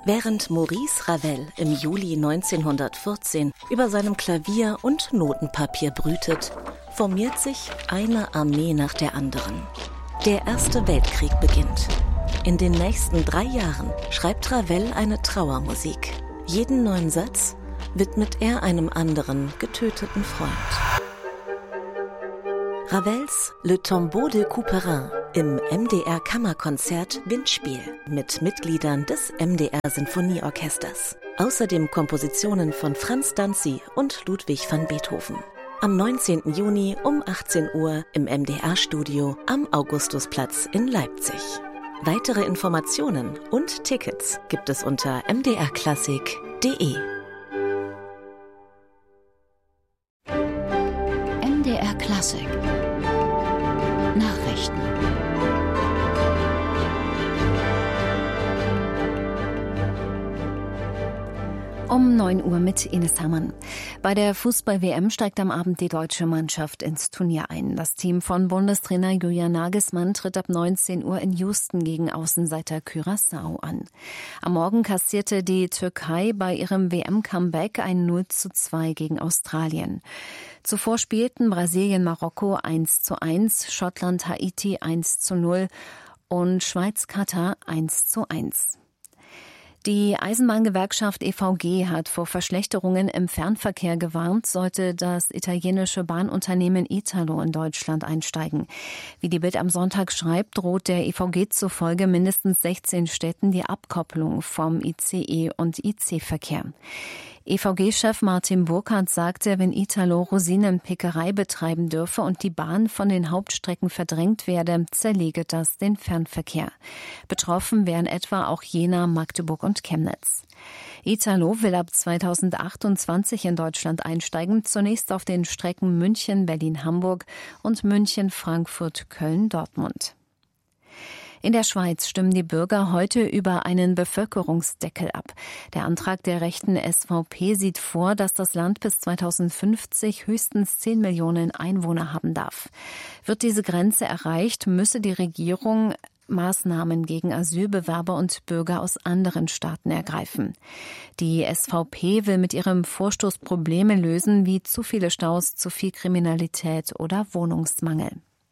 Während Maurice Ravel im Juli 1914 über seinem Klavier und Notenpapier brütet, formiert sich eine Armee nach der anderen. Der Erste Weltkrieg beginnt. In den nächsten 3 Jahren schreibt Ravel eine Trauermusik. Jeden neuen Satz widmet er einem anderen getöteten Freund. Ravels Le Tombeau de Couperin im MDR-Kammerkonzert Windspiel mit Mitgliedern des MDR-Sinfonieorchesters. Außerdem Kompositionen von Franz Danzi und Ludwig van Beethoven. Am 19. Juni um 18 Uhr im MDR-Studio am Augustusplatz in Leipzig. Weitere Informationen und Tickets gibt es unter mdrklassik.de. MDR Klassik Nachrichten. Um 9 Uhr mit Ines Hermann. Bei der Fußball-WM steigt am Abend die deutsche Mannschaft ins Turnier ein. Das Team von Bundestrainer Julian Nagelsmann tritt ab 19 Uhr in Houston gegen Außenseiter Curaçao an. Am Morgen kassierte die Türkei bei ihrem WM-Comeback ein 0:2 gegen Australien. Zuvor spielten Brasilien Marokko 1:1, Schottland Haiti 1:0 und Schweiz Katar 1:1. Die Eisenbahngewerkschaft EVG hat vor Verschlechterungen im Fernverkehr gewarnt, sollte das italienische Bahnunternehmen Italo in Deutschland einsteigen. Wie die Bild am Sonntag schreibt, droht der EVG zufolge mindestens 16 Städten die Abkopplung vom ICE- und IC-Verkehr. EVG-Chef Martin Burkhardt sagte, wenn Italo Rosinenpickerei betreiben dürfe und die Bahn von den Hauptstrecken verdrängt werde, zerlege das den Fernverkehr. Betroffen wären etwa auch Jena, Magdeburg und Chemnitz. Italo will ab 2028 in Deutschland einsteigen, zunächst auf den Strecken München, Berlin-Hamburg und München, Frankfurt, Köln, Dortmund. In der Schweiz stimmen die Bürger heute über einen Bevölkerungsdeckel ab. Der Antrag der rechten SVP sieht vor, dass das Land bis 2050 höchstens 10 Millionen Einwohner haben darf. Wird diese Grenze erreicht, müsse die Regierung Maßnahmen gegen Asylbewerber und Bürger aus anderen Staaten ergreifen. Die SVP will mit ihrem Vorstoß Probleme lösen, wie zu viele Staus, zu viel Kriminalität oder Wohnungsmangel.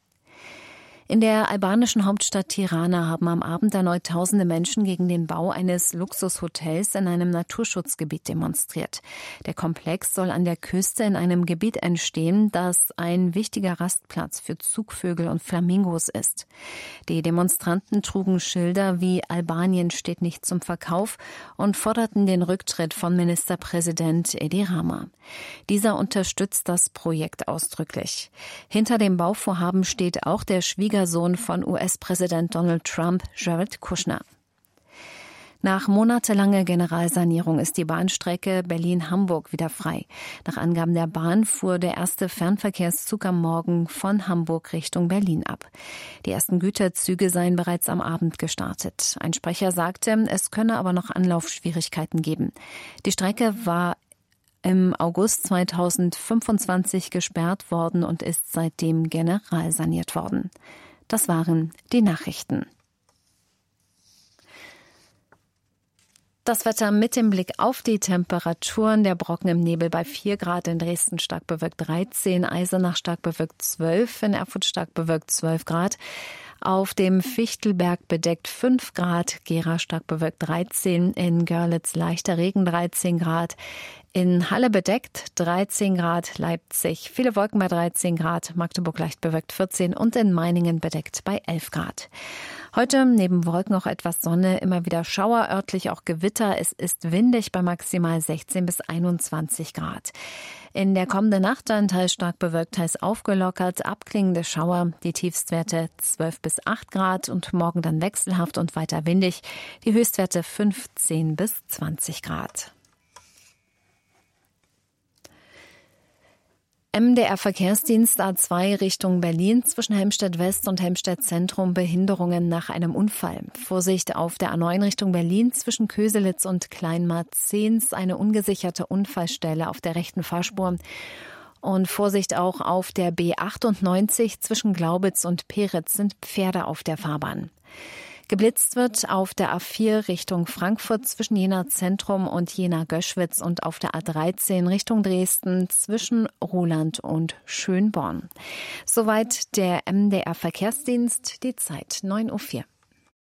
In der albanischen Hauptstadt Tirana haben am Abend erneut tausende Menschen gegen den Bau eines Luxushotels in einem Naturschutzgebiet demonstriert. Der Komplex soll an der Küste in einem Gebiet entstehen, das ein wichtiger Rastplatz für Zugvögel und Flamingos ist. Die Demonstranten trugen Schilder wie „Albanien steht nicht zum Verkauf" und forderten den Rücktritt von Ministerpräsident Edi Rama. Dieser unterstützt das Projekt ausdrücklich. Hinter dem Bauvorhaben steht auch der Schwiegersohn von US-Präsident Donald Trump, Jared Kushner. Nach monatelanger Generalsanierung ist die Bahnstrecke Berlin-Hamburg wieder frei. Nach Angaben der Bahn fuhr der erste Fernverkehrszug am Morgen von Hamburg Richtung Berlin ab. Die ersten Güterzüge seien bereits am Abend gestartet. Ein Sprecher sagte, es könne aber noch Anlaufschwierigkeiten geben. Die Strecke war im August 2025 gesperrt worden und ist seitdem generalsaniert worden. Das waren die Nachrichten. Das Wetter mit dem Blick auf die Temperaturen. Der Brocken im Nebel bei 4 Grad, in Dresden stark bewölkt 13, Eisenach stark bewölkt 12, in Erfurt stark bewölkt 12 Grad. Auf dem Fichtelberg bedeckt 5 Grad, Gera stark bewölkt 13, in Görlitz leichter Regen 13 Grad, in Halle bedeckt 13 Grad, Leipzig viele Wolken bei 13 Grad, Magdeburg leicht bewölkt 14 und in Meiningen bedeckt bei 11 Grad. Heute neben Wolken auch etwas Sonne, immer wieder Schauer, örtlich auch Gewitter. Es ist windig bei maximal 16 bis 21 Grad. In der kommenden Nacht dann teils stark bewölkt, teils aufgelockert, abklingende Schauer, die Tiefstwerte 12 bis 8 Grad und morgen dann wechselhaft und weiter windig, die Höchstwerte 15 bis 20 Grad. MDR-Verkehrsdienst A2 Richtung Berlin, zwischen Helmstedt West und Helmstedt Zentrum Behinderungen nach einem Unfall. Vorsicht auf der A9 Richtung Berlin, zwischen Köselitz und Kleinmarzens, eine ungesicherte Unfallstelle auf der rechten Fahrspur. Und Vorsicht auch auf der B98 zwischen Glaubitz und Peritz sind Pferde auf der Fahrbahn. Geblitzt wird auf der A4 Richtung Frankfurt zwischen Jena Zentrum und Jena Göschwitz und auf der A13 Richtung Dresden zwischen Roland und Schönborn. Soweit der MDR Verkehrsdienst, die Zeit 9:04 Uhr.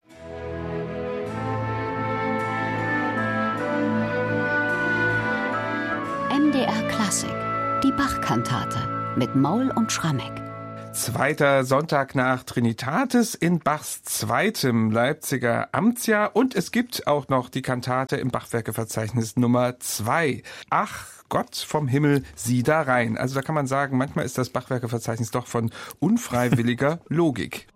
MDR Klassik, die Bach-Kantate mit Maul und Schrammeck. Zweiter Sonntag nach Trinitatis in Bachs zweitem Leipziger Amtsjahr und es gibt auch noch die Kantate im Bachwerkeverzeichnis Nummer 2. Ach Gott vom Himmel, sieh da rein. Also da kann man sagen, manchmal ist das Bachwerkeverzeichnis doch von unfreiwilliger Logik.